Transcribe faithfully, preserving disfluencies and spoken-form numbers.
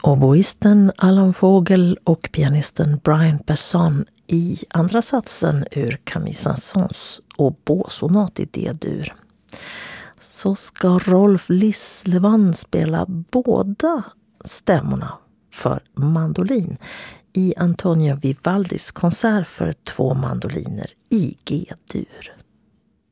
Oboisten Allan Vogel och pianisten Brian Besson i andra satsen ur Camille Saint-Saëns oboesonat i D-dur. Så ska Rolf Lislevand spela båda stämmorna för mandolin i Antonio Vivaldis konsert för två mandoliner i G-dur.